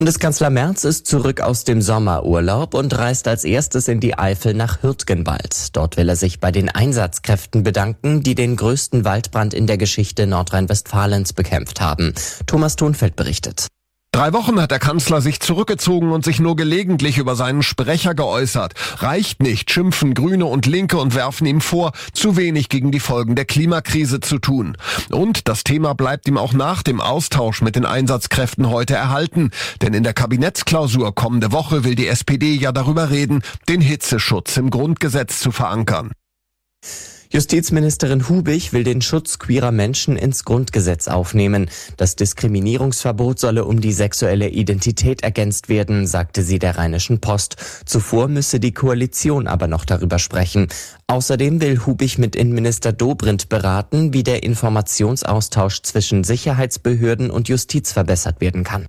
Bundeskanzler Merz ist zurück aus dem Sommerurlaub und reist als erstes in die Eifel nach Hürtgenwald. Dort will er sich bei den Einsatzkräften bedanken, die den größten Waldbrand in der Geschichte Nordrhein-Westfalens bekämpft haben. Thomas Thunfeld berichtet. 3 Wochen hat der Kanzler sich zurückgezogen und sich nur gelegentlich über seinen Sprecher geäußert. Reicht nicht, schimpfen Grüne und Linke und werfen ihm vor, zu wenig gegen die Folgen der Klimakrise zu tun. Und das Thema bleibt ihm auch nach dem Austausch mit den Einsatzkräften heute erhalten. Denn in der Kabinettsklausur kommende Woche will die SPD ja darüber reden, den Hitzeschutz im Grundgesetz zu verankern. Justizministerin Hubich will den Schutz queerer Menschen ins Grundgesetz aufnehmen. Das Diskriminierungsverbot solle um die sexuelle Identität ergänzt werden, sagte sie der Rheinischen Post. Zuvor müsse die Koalition aber noch darüber sprechen. Außerdem will Hubich mit Innenminister Dobrindt beraten, wie der Informationsaustausch zwischen Sicherheitsbehörden und Justiz verbessert werden kann.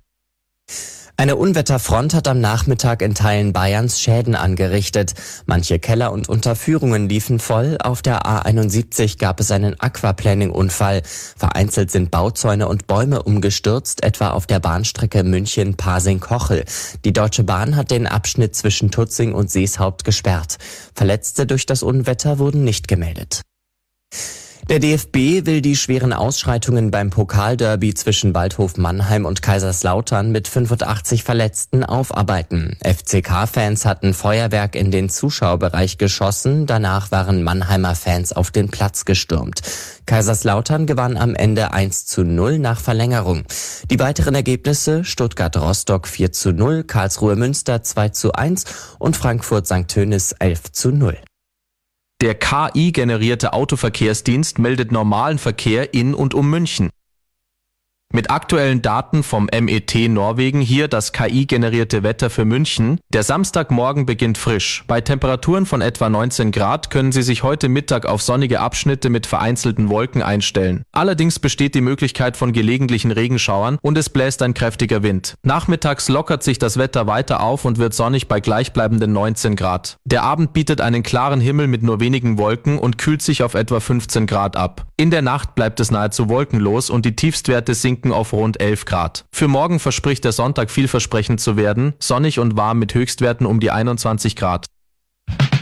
Eine Unwetterfront hat am Nachmittag in Teilen Bayerns Schäden angerichtet. Manche Keller und Unterführungen liefen voll. Auf der A71 gab es einen Aquaplaning-Unfall. Vereinzelt sind Bauzäune und Bäume umgestürzt, etwa auf der Bahnstrecke München-Pasing-Kochel. Die Deutsche Bahn hat den Abschnitt zwischen Tutzing und Seeshaupt gesperrt. Verletzte durch das Unwetter wurden nicht gemeldet. Der DFB will die schweren Ausschreitungen beim Pokalderby zwischen Waldhof Mannheim und Kaiserslautern mit 85 Verletzten aufarbeiten. FCK-Fans hatten Feuerwerk in den Zuschauerbereich geschossen, danach waren Mannheimer Fans auf den Platz gestürmt. Kaiserslautern gewann am Ende 1:0 nach Verlängerung. Die weiteren Ergebnisse: Stuttgart-Rostock 4:0, Karlsruhe-Münster 2:1 und Frankfurt-St. Tönis 11:0. Der KI-generierte Autoverkehrsdienst meldet normalen Verkehr in und um München. Mit aktuellen Daten vom MET Norwegen hier das KI-generierte Wetter für München. Der Samstagmorgen beginnt frisch. Bei Temperaturen von etwa 19 Grad können Sie sich heute Mittag auf sonnige Abschnitte mit vereinzelten Wolken einstellen. Allerdings besteht die Möglichkeit von gelegentlichen Regenschauern und es bläst ein kräftiger Wind. Nachmittags lockert sich das Wetter weiter auf und wird sonnig bei gleichbleibenden 19 Grad. Der Abend bietet einen klaren Himmel mit nur wenigen Wolken und kühlt sich auf etwa 15 Grad ab. In der Nacht bleibt es nahezu wolkenlos und die Tiefstwerte sinken auf rund 11 Grad. Für morgen verspricht der Sonntag vielversprechend zu werden, sonnig und warm mit Höchstwerten um die 21 Grad.